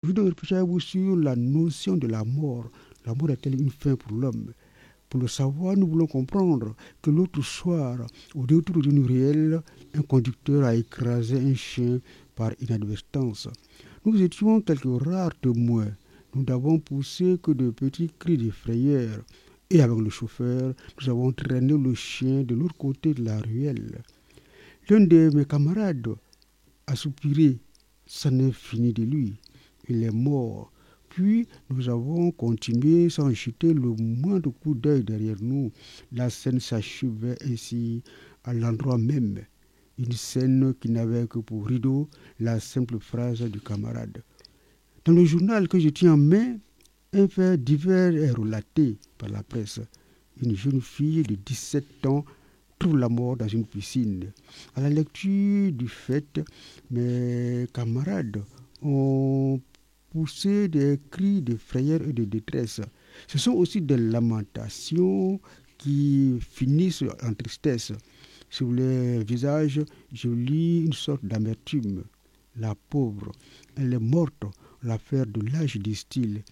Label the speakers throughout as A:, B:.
A: Rideau réfléchit sur la notion de la mort. La mort est-elle une fin pour l'homme? Pour le savoir, nous voulons comprendre que l'autre soir, au détour d'une ruelle, un conducteur a écrasé un chien par inadvertance. Nous étions quelques rares témoins. Nous n'avons poussé que de petits cris de frayeur. Et avec le chauffeur, nous avons traîné le chien de l'autre côté de la ruelle. L'un de mes camarades a soupiré. Ça n'est fini de lui. Il est mort. Puis, nous avons continué sans jeter le moindre coup d'œil derrière nous. La scène s'achevait ainsi à l'endroit même. Une scène qui n'avait que pour rideau la simple phrase du camarade. Dans le journal que je tiens en main, un fait divers est relaté par la presse. Une jeune fille de 17 ans trouve la mort dans une piscine. À la lecture du fait, mes camarades ont poussé des cris de frayeur et de détresse. Ce sont aussi des lamentations qui finissent en tristesse. Sur les visages, je lis une sorte d'amertume. La pauvre, elle est morte, l'affaire de l'âge, disent-ils.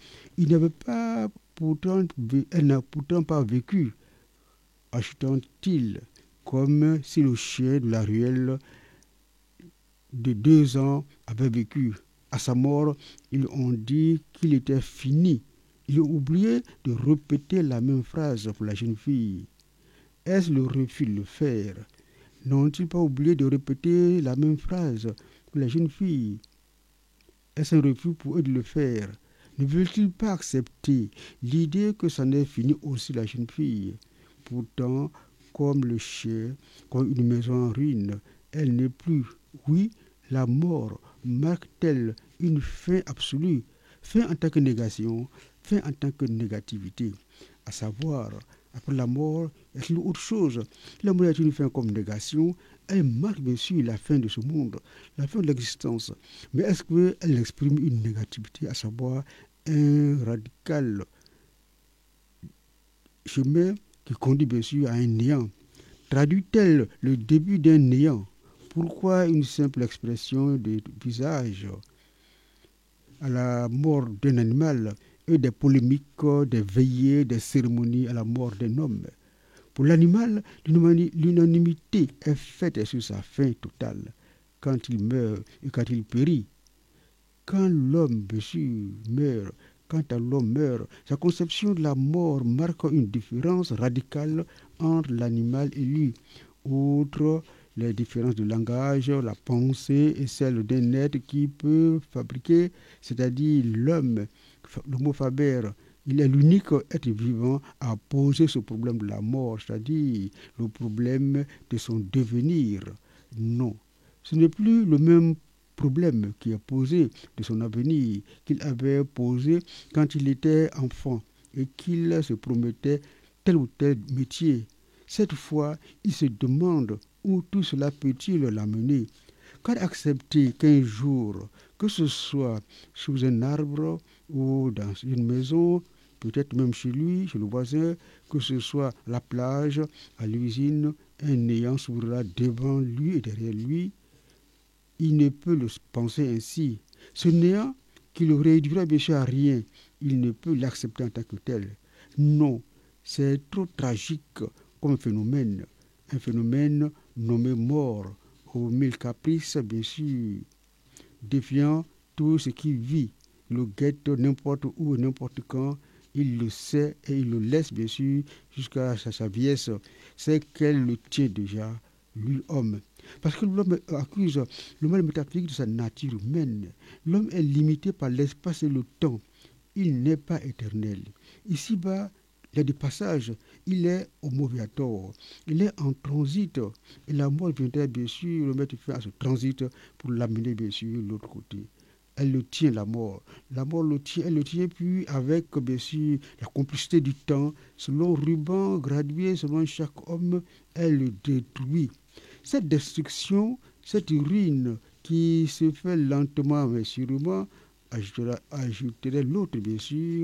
A: Elle n'a pourtant pas vécu, achetant-il, comme si le chien de la ruelle de 2 ans avait vécu. À sa mort, ils ont dit qu'il était fini. Ils ont oublié de répéter la même phrase pour la jeune fille. Est-ce le refus de le faire? N'ont-ils pas oublié de répéter la même phrase pour la jeune fille? Est-ce un refus pour eux de le faire? Ne veulent-ils pas accepter l'idée que c'en est fini aussi la jeune fille? Pourtant, comme le chien, comme une maison en ruine, elle n'est plus. Oui, la mort marque-t-elle une fin absolue, fin en tant que négation, fin en tant que négativité? À savoir, après la mort, est-il autre chose? La mort est une fin comme négation, elle marque bien sûr la fin de ce monde, la fin de l'existence. Mais est-ce qu'elle exprime une négativité, à savoir un radical chemin qui conduit bien sûr à un néant? Traduit-elle le début d'un néant? Pourquoi une simple expression de visage à la mort d'un animal et des polémiques, des veillées, des cérémonies à la mort d'un homme? Pour l'animal, l'unanimité est faite sur sa fin totale, quand il meurt et quand il périt. Quand l'homme, bien sûr, meurt, quand l'homme meurt, sa conception de la mort marque une différence radicale entre l'animal et lui. Outre les différences de langage, la pensée est celle d'un être qui peut fabriquer, c'est-à-dire l'homme, l'homo faber. Il est l'unique être vivant à poser ce problème de la mort, c'est-à-dire le problème de son devenir. Non, ce n'est plus le même problème qui est posé de son avenir qu'il avait posé quand il était enfant et qu'il se promettait tel ou tel métier. Cette fois, il se demande où tout cela peut-il l'amener. Car accepter qu'un jour, que ce soit sous un arbre ou dans une maison, peut-être même chez lui, chez le voisin, que ce soit à la plage, à l'usine, un néant s'ouvrira devant lui et derrière lui. Il ne peut le penser ainsi. Ce néant, qui le réduira bien sûr à rien, il ne peut l'accepter en tant que tel. Non, c'est trop tragique comme phénomène. Un phénomène nommé mort, aux 1000 caprices, bien sûr, défiant tout ce qui vit, le guette n'importe où et n'importe quand. Il le sait et il le laisse, bien sûr, jusqu'à sa vieillesse. C'est qu'elle le tient déjà, lui, homme. Parce que l'homme accuse le mal métaphysique de sa nature humaine. L'homme est limité par l'espace et le temps. Il n'est pas éternel. Ici-bas, il y a des passages. Il est homo viator. Il est en transit. Et la mort viendrait, bien sûr, le mettre fin à ce transit pour l'amener, bien sûr, de l'autre côté. Elle le tient, la mort. La mort le tient, elle le tient, puis avec, bien sûr, la complicité du temps, selon ruban gradué, selon chaque homme, elle le détruit. Cette destruction, cette ruine qui se fait lentement mais sûrement, ajouterait l'autre, bien sûr,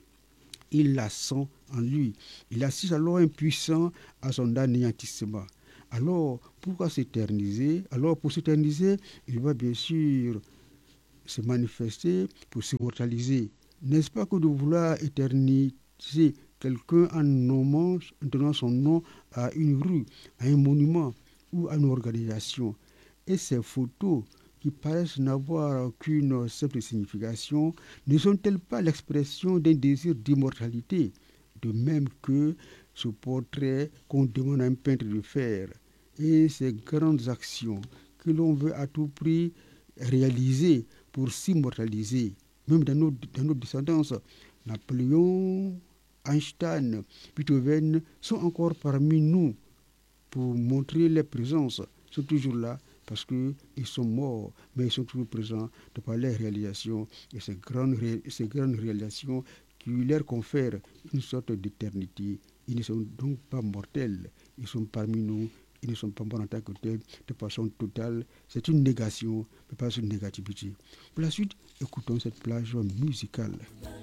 A: il la sent en lui. Il assiste alors impuissant à son anéantissement. Alors, pourquoi s'éterniser? Alors, pour s'éterniser, il va bien sûr se manifester pour s'immortaliser. N'est-ce pas que de vouloir éterniser quelqu'un en donnant son nom à une rue, à un monument ou à une organisation? Et ces photos qui paraissent n'avoir qu'une simple signification, ne sont-elles pas l'expression d'un désir d'immortalité, de même que ce portrait qu'on demande à un peintre de faire et ces grandes actions que l'on veut à tout prix réaliser pour s'immortaliser, même dans nos descendances. Napoléon, Einstein, Beethoven sont encore parmi nous pour montrer leur présence. Ils sont toujours là parce qu'ils sont morts, mais ils sont toujours présents de par leurs réalisations et ces grandes réalisations qui leur confèrent une sorte d'éternité. Ils ne sont donc pas mortels, ils sont parmi nous, ils ne sont pas morts en tant que tels, de façon totale. C'est une négation, mais pas une négativité. Pour la suite, écoutons cette plage musicale.